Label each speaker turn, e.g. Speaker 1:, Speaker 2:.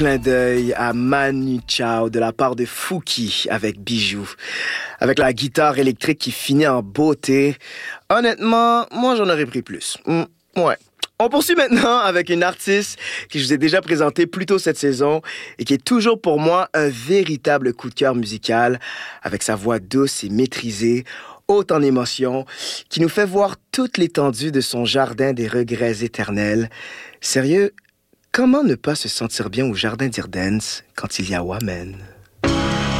Speaker 1: Clin d'œil à Manu Chao de la part de Fouki avec Bijou. Avec la guitare électrique qui finit en beauté. Honnêtement, moi j'en aurais pris plus. Ouais. On poursuit maintenant avec une artiste que je vous ai déjà présentée plus tôt cette saison et qui est toujours pour moi un véritable coup de cœur musical avec sa voix douce et maîtrisée, haute en émotions, qui nous fait voir toute l'étendue de son jardin des regrets éternels. Sérieux, comment ne pas se sentir bien au jardin d'Irdens quand il y a Wamen?